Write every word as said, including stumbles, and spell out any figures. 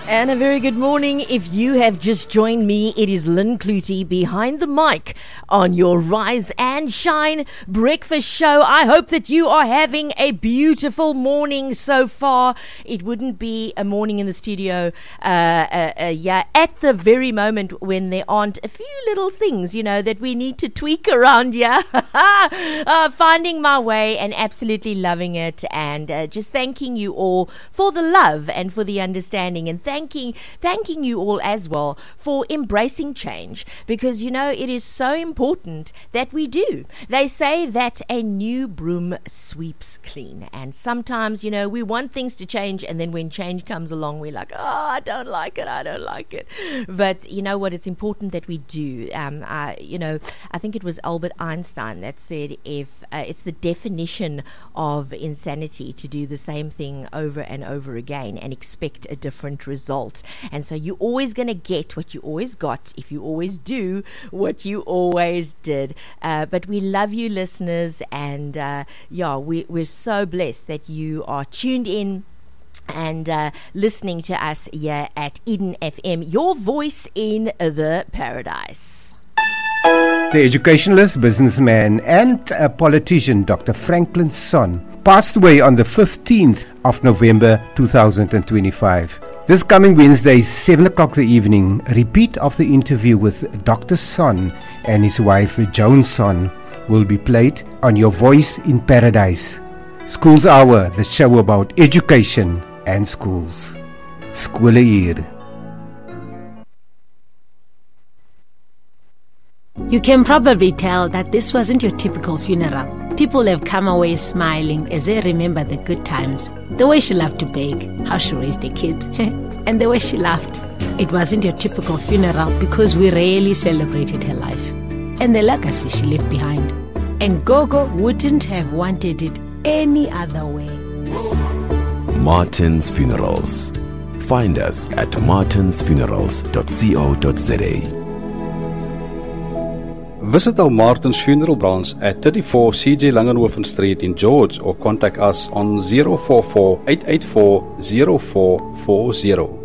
And a very good morning. If you have just joined me, it is Lynn Clutie behind the mic on your Rise and Shine breakfast show. I hope that you are having a beautiful morning so far. It wouldn't be a morning in the studio uh, uh, uh, yeah, at the very moment when there aren't a few little things, you know, that we need to tweak around here. uh, finding my way and absolutely loving it, and uh, just thanking you all for the love and for the understanding, and thank Thanking, thanking you all as well for embracing change, because you know it is so important that we do. They say that a new broom sweeps clean, and sometimes you know we want things to change, and then when change comes along we're like, oh, I don't like it, I don't like it. But you know what, it's important that we do. Um, I, you know, I think it was Albert Einstein that said if uh, it's the definition of insanity to do the same thing over and over again and expect a different result. And so you're always going to get what you always got if you always do what you always did. Uh, but we love you, listeners, and uh, yeah, we, we're so blessed that you are tuned in and uh, listening to us here at Eden F M, your voice in the paradise. The educationalist, businessman, and a politician, Doctor Franklin Sonn, passed away on the fifteenth of November two thousand twenty-five. This coming Wednesday, seven o'clock the evening, a repeat of the interview with Doctor Sonn and his wife Joan Sonn will be played on Your Voice in Paradise. Schools Hour, the show about education and schools. Skole hier. You can probably tell that this wasn't your typical funeral. People have come away smiling as they remember the good times. The way she loved to bake, how she raised the kids, and the way she laughed. It wasn't your typical funeral because we rarely celebrated her life and the legacy she left behind. And Gogo wouldn't have wanted it any other way. Martin's Funerals. Find us at martins funerals dot co dot za. Visit our Martin's Funeral branch at thirty-four C J Langenhoven Street in George, or contact us on zero four four, eight eight four, zero four four zero.